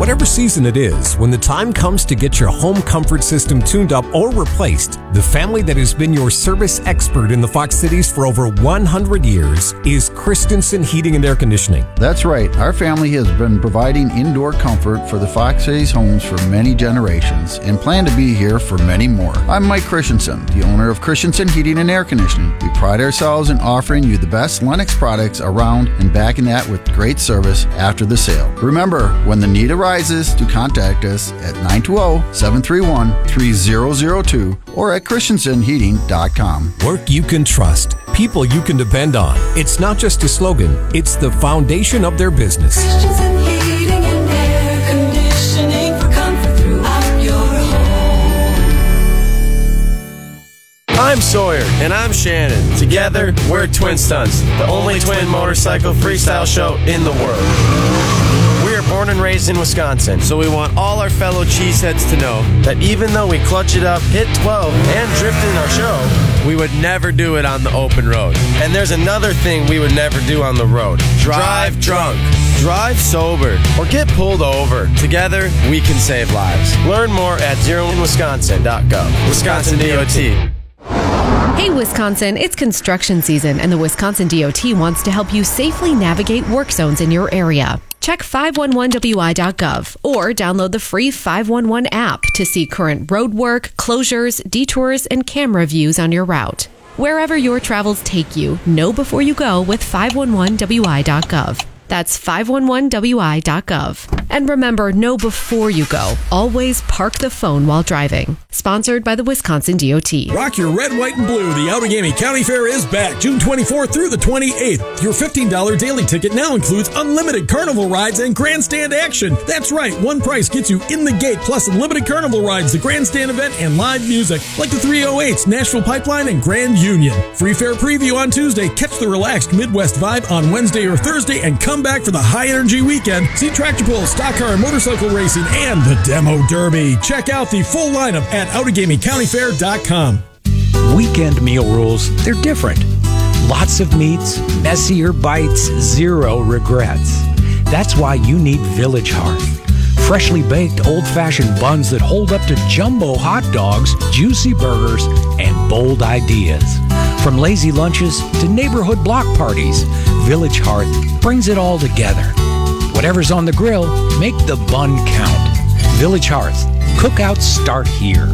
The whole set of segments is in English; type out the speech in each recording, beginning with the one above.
Whatever season it is, when the time comes to get your home comfort system tuned up or replaced, the family that has been your service expert in the Fox Cities for over 100 years is Christensen Heating and Air Conditioning. That's right. Our family has been providing indoor comfort for the Fox Cities homes for many generations and plan to be here for many more. I'm Mike Christensen, the owner of Christensen Heating and Air Conditioning. We pride ourselves in offering you the best Lennox products around and backing that with great service after the sale. Remember, when the need arises, to contact us at 920-731-3002 or at christensenheating.com. Work you can trust. People you can depend on. It's not just a slogan, it's the foundation of their business. Christensen Heating and Air Conditioning for comfort throughout your home. I'm Sawyer. And I'm Shannon. Together, we're Twin Stunts, the only twin motorcycle freestyle show in the world. We are born and raised in Wisconsin, so we want all our fellow cheeseheads to know that even though we clutch it up, hit 12, and drift in our show, we would never do it on the open road. And there's another thing we would never do on the road. Drive drunk. Drive sober. Or get pulled over. Together, we can save lives. Learn more at zeroinwisconsin.gov. Wisconsin DOT. Hey Wisconsin, it's construction season and the Wisconsin DOT wants to help you safely navigate work zones in your area. Check 511wi.gov or download the free 511 app to see current road work, closures, detours, and camera views on your route. Wherever your travels take you, know before you go with 511wi.gov. That's 511wi.gov. And remember, know before you go. Always park the phone while driving. Sponsored by the Wisconsin DOT. Rock your red, white, and blue. The Outagamie County Fair is back June 24th through the 28th. Your $15 daily ticket now includes unlimited carnival rides and grandstand action. That's right, one price gets you in the gate, plus unlimited carnival rides, the grandstand event, and live music like the 308s, Nashville Pipeline, and Grand Union. Free fair preview on Tuesday. Catch the relaxed Midwest vibe on Wednesday or Thursday, and come back for the high-energy weekend. See tractor pulls, stock car and motorcycle racing, and the Demo Derby. Check out the full lineup at OutagamieCountyFair.com. Weekend meal rules, they're different. Lots of meats, messier bites, zero regrets. That's why you need Village Hearth. Freshly baked old-fashioned buns that hold up to jumbo hot dogs, juicy burgers, and bold ideas. From lazy lunches to neighborhood block parties, Village Hearth brings it all together. Whatever's on the grill, make the bun count. Village Hearth. Cookouts start here.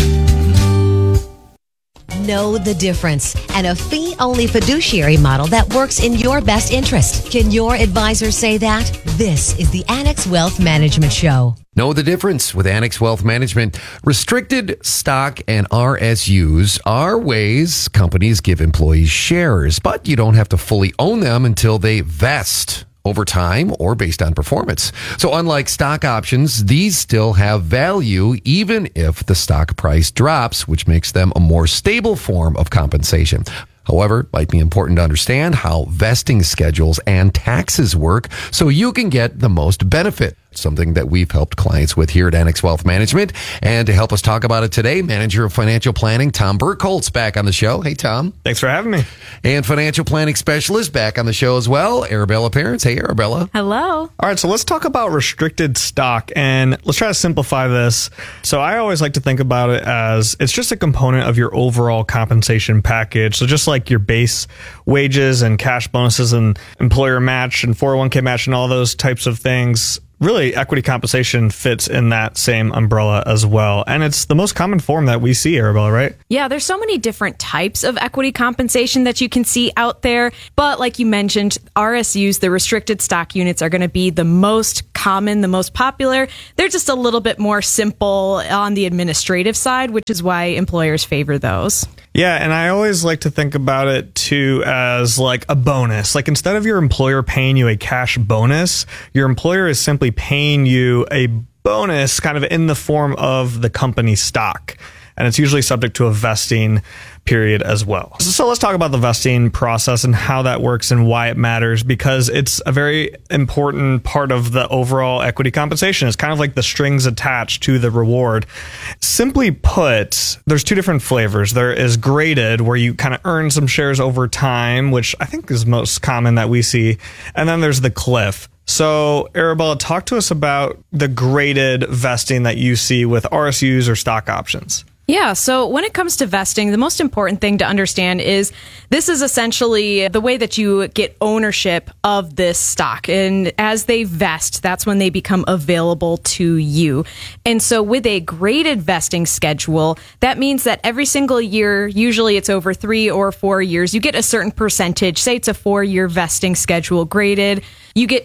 Know the difference and a fee-only fiduciary model that works in your best interest. Can your advisor say that? This is the Annex Wealth Management Show. Know the difference with Annex Wealth Management. Restricted stock and RSUs are ways companies give employees shares, but you don't have to fully own them until they vest over time or based on performance. So unlike stock options, these still have value even if the stock price drops, which makes them a more stable form of compensation. However, it might be important to understand how vesting schedules and taxes work so you can get the most benefit. Something that we've helped clients with here at Annex Wealth Management. And to help us talk about it today, Manager of Financial Planning, Tom Burkholtz, back on the show. Hey, Tom. Thanks for having me. And Financial Planning Specialist back on the show as well, Arabella Parents. Hey, Arabella. Hello. All right, so let's talk about restricted stock, and let's try to simplify this. So I always like to think about it as it's just a component of your overall compensation package. So just like your base wages and cash bonuses and employer match and 401k match and all those types of things, really, equity compensation fits in that same umbrella as well. And it's the most common form that we see, Arabella, right? Yeah, there's so many different types of equity compensation that you can see out there. But like you mentioned, RSUs, the restricted stock units, are going to be the most common, the most popular. They're just a little bit more simple on the administrative side, which is why employers favor those. Yeah, and I always like to think about it too as like a bonus. Like instead of your employer paying you a cash bonus, your employer is simply paying you a bonus kind of in the form of the company stock. And it's usually subject to a vesting period as well. So let's talk about the vesting process and how that works and why it matters, because it's a very important part of the overall equity compensation. It's kind of like the strings attached to the reward. Simply put, there's two different flavors. There is graded, where you kind of earn some shares over time, which I think is most common that we see. And then there's the cliff. So, Arabella, talk to us about the graded vesting that you see with RSUs or stock options. Yeah, so when it comes to vesting, the most important thing to understand is this is essentially the way that you get ownership of this stock. And as they vest, that's when they become available to you. And so with a graded vesting schedule, that means that every single year, usually it's over 3 or 4 years, you get a certain percentage. Say it's a 4-year vesting schedule graded. You get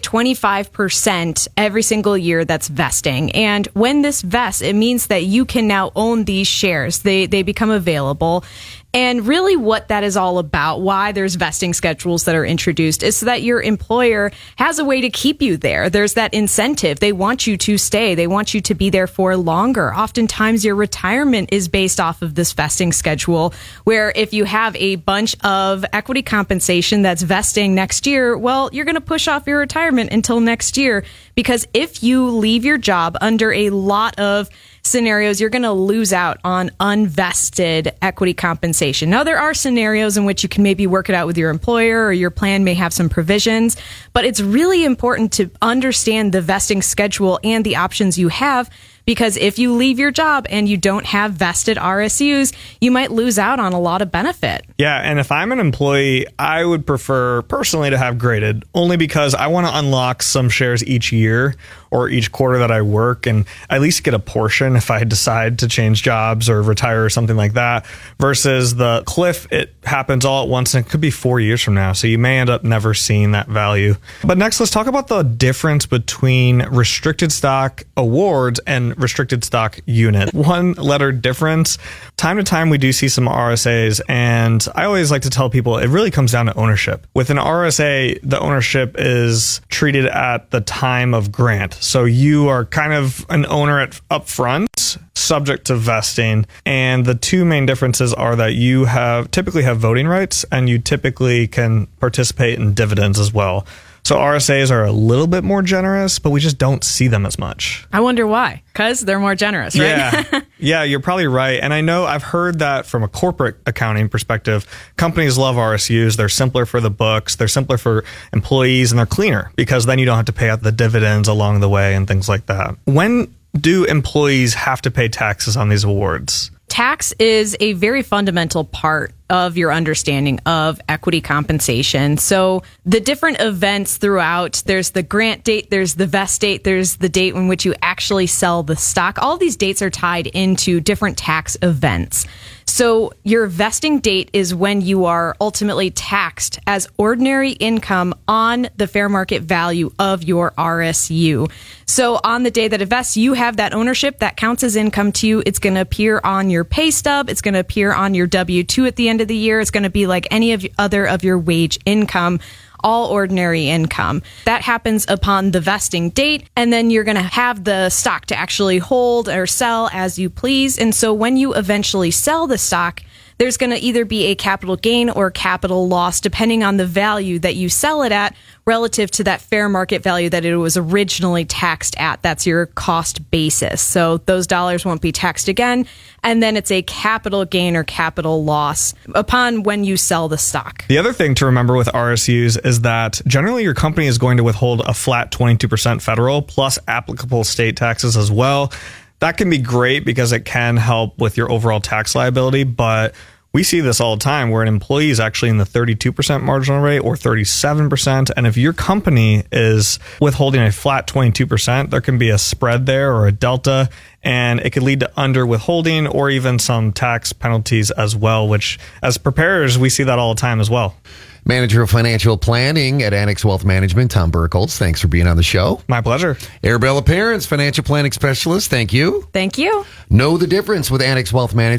25% every single year that's vesting. And when this vests, it means that you can now own these shares. They become available. And really what that is all about, why there's vesting schedules that are introduced, is so that your employer has a way to keep you there. There's that incentive. They want you to stay. They want you to be there for longer. Oftentimes your retirement is based off of this vesting schedule, where if you have a bunch of equity compensation that's vesting next year, well, you're going to push off your retirement until next year, because if you leave your job under a lot of scenarios, you're going to lose out on unvested equity compensation. Now, there are scenarios in which you can maybe work it out with your employer, or your plan may have some provisions, but it's really important to understand the vesting schedule and the options you have, because if you leave your job and you don't have vested RSUs, you might lose out on a lot of benefit. Yeah, and if I'm an employee, I would prefer personally to have graded, only because I want to unlock some shares each year or each quarter that I work, and at least get a portion if I decide to change jobs or retire or something like that, versus the cliff, it happens all at once and it could be 4 years from now. So you may end up never seeing that value. But next, let's talk about the difference between restricted stock awards and restricted stock unit. 1 letter difference. Time to time, we do see some RSAs, and I always like to tell people it really comes down to ownership. With an RSA, the ownership is treated at the time of grant. So you are kind of an owner up front, subject to vesting. And the 2 main differences are that you typically have voting rights, and you typically can participate in dividends as well. So RSAs are a little bit more generous, but we just don't see them as much. I wonder why. Because they're more generous, right? Yeah, you're probably right. And I know I've heard that from a corporate accounting perspective, companies love RSUs. They're simpler for the books, they're simpler for employees, and they're cleaner, because then you don't have to pay out the dividends along the way and things like that. When do employees have to pay taxes on these awards? Tax is a very fundamental part of your understanding of equity compensation. So the different events throughout, there's the grant date, there's the vest date, there's the date in which you actually sell the stock. All these dates are tied into different tax events. So your vesting date is when you are ultimately taxed as ordinary income on the fair market value of your RSU. So on the day that it vests, you have that ownership that counts as income to you. It's going to appear on your pay stub. It's going to appear on your W-2 at the end of the year. It's going to be like any other of your wage income, all ordinary income. That happens upon the vesting date, and then you're going to have the stock to actually hold or sell as you please. And so when you eventually sell the stock, there's going to either be a capital gain or capital loss, depending on the value that you sell it at relative to that fair market value that it was originally taxed at. That's your cost basis. So those dollars won't be taxed again. And then it's a capital gain or capital loss upon when you sell the stock. The other thing to remember with RSUs is that generally your company is going to withhold a flat 22% federal plus applicable state taxes as well. That can be great because it can help with your overall tax liability, but we see this all the time where an employee is actually in the 32% marginal rate or 37%. And if your company is withholding a flat 22%, there can be a spread there or a delta, and it could lead to under withholding or even some tax penalties as well, which as preparers, we see that all the time as well. Manager of Financial Planning at Annex Wealth Management, Tom Burkholz. Thanks for being on the show. My pleasure. Arabella Parents, Financial Planning Specialist. Thank you. Thank you. Know the difference with Annex Wealth Management.